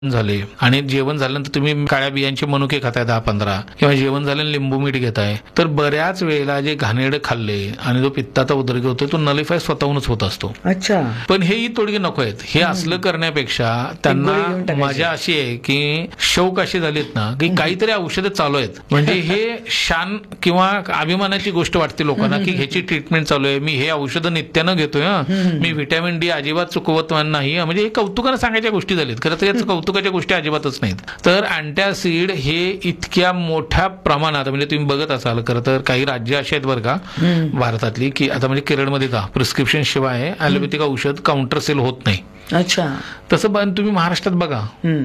झाले आणि जेवण झाल्यानंतर तुम्ही काळ्या बियांचे मनुके खाताय 10-15 किंवा जेवण झाल्यानं लिंबू मीठ घेताय, तर बऱ्याच वेळेला जे घाणेरडे खाल्ले आणि जो पित्ताचा उद्रेक होतो तो नलिफाय स्वतःहूनच होत असतो. अच्छा. पण हेही तोडगे नको आहेत. हे असलं करण्यापेक्षा त्यांना मजा अशी आहे की शौक अशी झालीत ना की काहीतरी औषधं चालू आहेत, म्हणजे हे शान किंवा अभिमानाची गोष्ट वाटते लोकांना की ह्याची ट्रीटमेंट चालू आहे, मी हे औषधं नित्यानं घेतोय, मी व्हिटॅमिन डी अजिबात चुकवत नाही. म्हणजे हे कौतुकानं सांगायच्या गोष्टी झालीत. खरं तर याचं कौतुकाच्या गोष्टी अजिबातच नाहीत. तर अँटॅसिड हे इतक्या मोठ्या प्रमाणात, म्हणजे तुम्ही बघत असाल खरं तर काही राज्य अशी आहेत बरं का भारतातली की आता म्हणजे केरळमध्ये जा, प्रिस्क्रिप्शन शिवाय ॲलोपॅथिक औषध काउंटर सेल होत नाही. अच्छा. तसं तुम्ही महाराष्ट्रात बघा,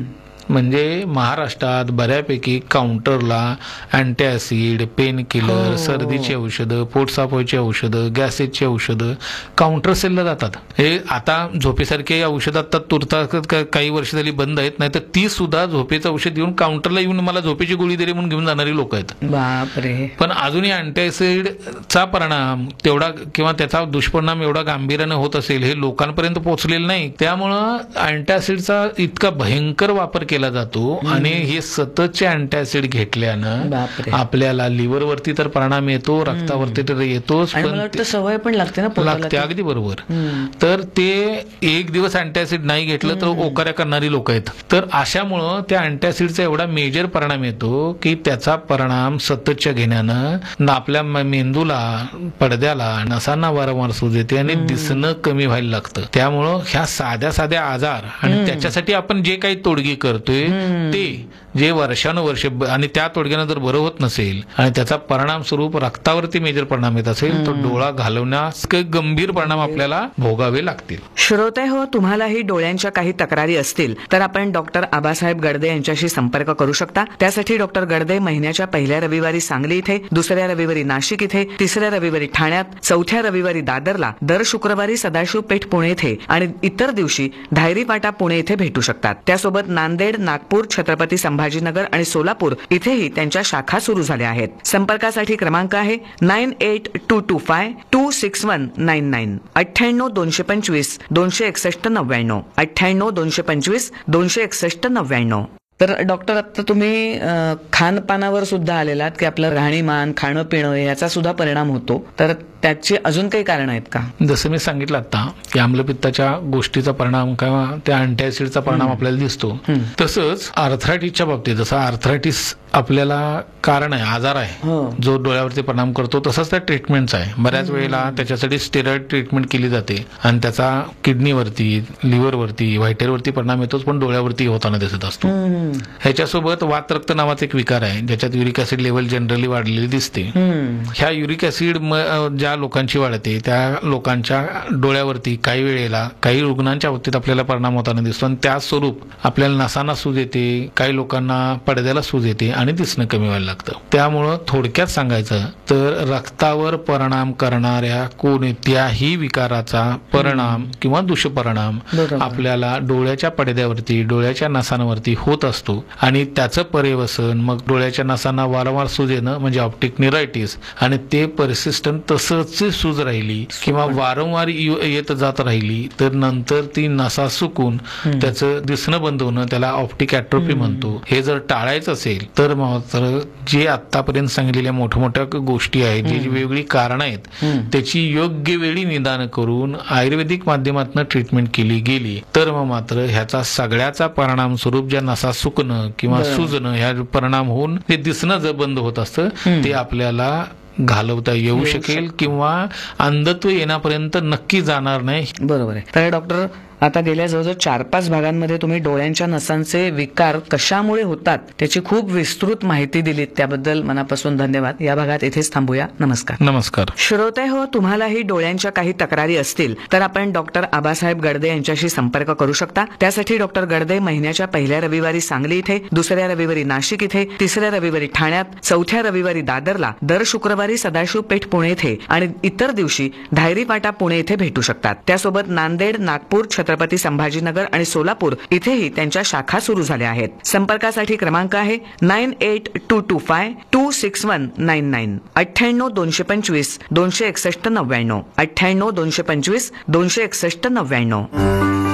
म्हणजे महाराष्ट्रात बऱ्यापैकी काउंटरला अँटॅसिड, पेन किलर, सर्दीची औषधं, पोट साफ व्हायची औषधं, गॅसेसची औषधं काउंटर सेलला जातात. हे आता झोपेसारखे औषध आता तुर्तास काही वर्ष झाली बंद आहेत, नाही तर ती सुद्धा झोपेचं औषध घेऊन काउंटरला येऊन मला झोपेची गोळी दे म्हणून घेऊन जाणारी लोक आहेत. बापरे. पण अजूनही अँटॅसिडचा परिणाम तेवढा किंवा त्याचा दुष्परिणाम एवढा गांभीर्यानं होत असेल हे लोकांपर्यंत पोहोचलेलं नाही. त्यामुळं अँटॅसिडचा इतका भयंकर वापर केला जातो आणि हे सततचे अँटॅसिड घेतल्यानं आपल्याला लिव्हरवरती तर परिणाम येतो, रक्तावरती तर येतोच, पण सवय पण लागते ना, लागते. अगदी बरोबर. तर ते एक दिवस अँटॅसिड नाही घेतलं तर ओकाऱ्या करणारी लोक आहेत. तर अशामुळं त्या अँटॅसिडचा एवढा मेजर परिणाम येतो की त्याचा परिणाम सततच्या घेण्यानं आपल्या मेंदूला, पडद्याला, नसांना वारंवार सूज येते आणि दिसणं कमी व्हायला लागतं. त्यामुळं ह्या साध्या साध्या आजार आणि त्याच्यासाठी आपण जे काही तोडगी करतोय ते जे वर्षानुवर्ष आणि त्या तोडग्यानं जर बरं होत नसेल आणि त्याचा परिणाम स्वरूप रक्तावरती मेजर परिणाम येत असेल तर डोळा घालवण्यास गंभीर परिणाम आपल्याला भोगावे लागतील. श्रोते हो, तुम्हालाही डोळ्यांच्या काही तक्रारी असतील तर आपण डॉक्टर आबासाहेब गडदे यांच्याशी संपर्क करू शकता. त्यासाठी डॉक्टर गडदे महिन्याच्या पहिल्या रविवारी सांगली इथे, दुसऱ्या रविवारी नाशिक इथे, तिसऱ्या रविवारी ठाण्यात, चौथ्या रविवारी दादरला, दर शुक्रवारी सदाशिव पेठ पुणे इथे आणि इतर दिवशी धायरी पाटा पुणे इथे भेटू शकतात. त्यासोबत नांदेड, नागपूर, छत्रपती संभाजीनगर आणि सोलापूर इथेही त्यांच्या शाखा सुरू झाल्या आहेत. संपर्कासाठी क्रमांक आहे 9822526199 98 225 261 99 98 225 261 तर डॉक्टर, आता तुम्ही खानपानावर सुद्धा आलेलात की आपलं राहणीमान, खाणं पिणं याचा सुद्धा परिणाम होतो, तर त्याची अजून काही कारण आहेत का? जसं मी सांगितलं आता की आम्लपित्ताच्या गोष्टीचा परिणाम किंवा त्या अँटॅसिडचा परिणाम आपल्याला दिसतो, तसंच आर्थरायटिसच्या बाबतीत जसं आर्थरायटिस आपल्याला कारण आहे, आजार आहे जो डोळ्यावरती परिणाम करतो, तसंच त्या ट्रीटमेंटचा आहे. बऱ्याच वेळेला त्याच्यासाठी स्टेरॉइड ट्रीटमेंट केली जाते आणि त्याचा किडनीवरती, लिव्हरवरती, व्हायटेरवरती परिणाम येतोच, पण डोळ्यावरती होताना दिसत असतो. ह्याच्यासोबत वातरक्त नावाचा एक विकार आहे ज्याच्यात युरिक ऍसिड लेवल जनरली वाढलेली दिसते. ह्या युरिक ऍसिड ज्या लोकांची वाढते त्या लोकांच्या डोळ्यावरती काही वेळेला, काही रुग्णांच्या बाबतीत आपल्याला परिणाम होताना दिसतो आणि त्या स्वरूप आपल्याला नसांना सूज येते, काही लोकांना पडद्याला सूज येते आणि दिसणं कमी व्हायला लागतं. त्यामुळं थोडक्यात सांगायचं तर रक्तावर परिणाम करणाऱ्या कोणत्याही विकाराचा परिणाम किंवा दुष्परिणाम आपल्याला डोळ्याच्या पडद्यावरती, डोळ्याच्या नसांवरती होत असतो आणि त्याचं पर्यवसन मग डोळ्याच्या नसांना वारंवार सूज येणं म्हणजे ऑप्टिक न्यूरायटिस, आणि ते परसिस्टंट तसंच सूज राहिली किंवा वारंवार येत जात राहिली तर नंतर ती नसा सुकून त्याचं दिसणं बंद होणं, त्याला ऑप्टिक ॲट्रोफी म्हणतो. हे जर टाळायचं असेल तर मात्र जे आतापर्यंत सांगितलेल्या मोठ्या गोष्टी आहेत, जी वेगळी कारणं आहेत, त्याची योग्य वेळी निदान करून आयुर्वेदिक माध्यमातून ट्रीटमेंट केली गेली तर मात्र ह्याचा सगळ्याचा परिणाम स्वरूप ज्या नसा सुकणं किंवा सुजणं ह्या परिणाम होऊन जे दिसणं जर बंद होत असतं ते आपल्याला घालवता येऊ शकेल किंवा अंधत्व येण्यापर्यंत नक्की जाणार नाही. बरोबर आहे. तर डॉक्टर, आता गेल्या जवळजवळ 4-5 भागांमध्ये तुम्ही डोळ्यांच्या नसांचे विकार कशामुळे होतात त्याची खूप विस्तृत माहिती दिलीत, त्याबद्दल मनापासून धन्यवाद. या भागात इथेच थांबूया. नमस्कार. नमस्कार. श्रोते हो, तुम्हालाही डोळ्यांच्या काही तक्रारी असतील तर आपण डॉक्टर आबासाहेब गडदे यांच्याशी संपर्क करू शकता. त्यासाठी डॉक्टर गडदे महिन्याच्या पहिल्या रविवारी सांगली इथे, दुसऱ्या रविवारी नाशिक इथे, तिसऱ्या रविवारी ठाण्यात, चौथ्या रविवारी दादरला, दर शुक्रवारी सदाशिव पेठ पुणे इथे आणि इतर दिवशी धायरी पाटा पुणे इथे भेटू शकतात. त्यासोबत नांदेड, नागपूर, छत्रपती संभाजीनगर आणि सोलापूर इथेही त्यांच्या शाखा सुरू झाल्या आहेत. संपर्कासाठी क्रमांक आहे 9822526199 98 225 261 99 98 225 261 99.